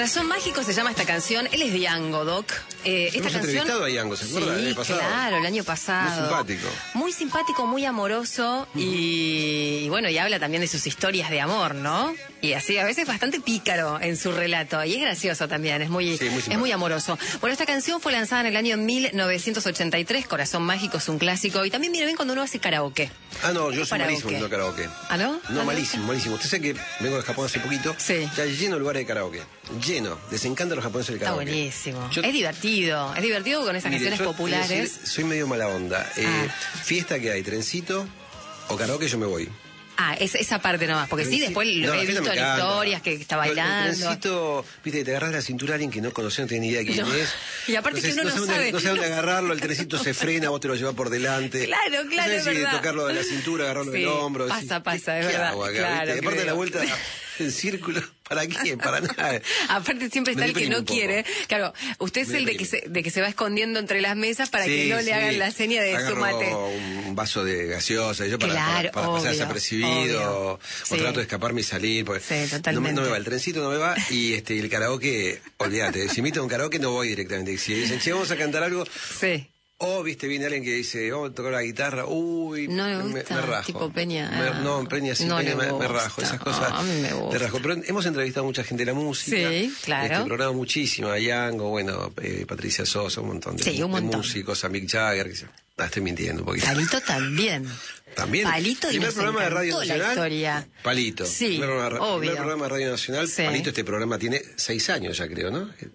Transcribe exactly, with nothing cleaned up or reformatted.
Corazón Mágico se llama esta canción. Él es Diango, Doc. Eh, esta Hemos canción... entrevistado a Diango, ¿se acuerda? Sí, el año pasado. claro, el año pasado. Muy simpático. Muy simpático, muy amoroso. Uh-huh. y, y bueno, y habla también de sus historias de amor, ¿no? Y así, a veces bastante pícaro en su relato. Y es gracioso también, es muy, sí, muy es muy amoroso. Bueno, esta canción fue lanzada en el año mil novecientos ochenta y tres. Corazón Mágico es un clásico. Y también viene bien cuando uno hace karaoke. Ah, no, yo soy karaoke? malísimo en karaoke. ¿Ah, no? No, ¿Ah, malísimo, no? malísimo. Usted sabe que vengo de Japón hace poquito. Sí. Ya lleno de lugares de karaoke. Lleno. Les encanta a los japoneses el karaoke. Está buenísimo. Yo... Es divertido. Es divertido con esas Mire, canciones yo, populares. Decir, soy medio mala onda. Eh, ah. Fiesta que hay, trencito o karaoke, yo me voy. Ah, es, esa parte nomás, porque sí, después lo no, he visto en historias que está bailando. El trencito, viste, te agarras la cintura a alguien que no conoce, no tiene ni idea quién no. es. Y aparte Entonces, que uno no, no sabe sabe. No sabe dónde agarrarlo, el trencito se frena, vos te lo llevas por delante. Claro, claro, no es sé si verdad. tocarlo de la cintura, agarrarlo sí, del hombro. pasa, decís, pasa, es ¿qué verdad. hago acá, Claro, ¿viste? Aparte de la vuelta en círculo, ¿para qué? Para nada. Aparte siempre está el que no quiere. Claro, usted es el de que, se, de que se va escondiendo entre las mesas para sí, que no sí. le hagan la seña de Agarro súmate. un vaso de gaseosa, yo para, claro, para, para obvio, pasar desapercibido, obvio. o Sí. trato de escaparme y salir, porque sí, totalmente. No, me, no me va, el trencito no me va, y este el karaoke, olvídate, si invitan a un karaoke no voy directamente. Si dicen, che, vamos a cantar algo, sí. o, viste, viene alguien que dice, oh, tocar la guitarra, uy, no me, me, gusta, me rajo. Tipo Peña. Me, no, Peña sí, no Peña me, gusta. me rajo, esas cosas. No, a mí me gusta. Te rajo. Pero hemos entrevistado a mucha gente de la música. Sí, claro. Este programa muchísimo, a Yango, bueno, eh, Patricia Sosa, un montón de, sí, un montón. de músicos, a Mick Jagger, que se... Ah, estoy mintiendo un poquito. Palito también. También. Palito y primer nos programa de Radio Nacional. La historia. Palito. Sí, primer programa, obvio. primer programa de Radio Nacional. Sí. Palito, este programa tiene seis años ya, creo, ¿no?